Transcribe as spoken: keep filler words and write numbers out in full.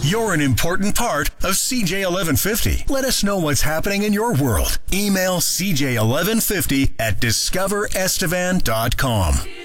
You're an important part of C J eleven fifty. Let us know what's happening in your world. Email c j eleven fifty at discover estevan dot com.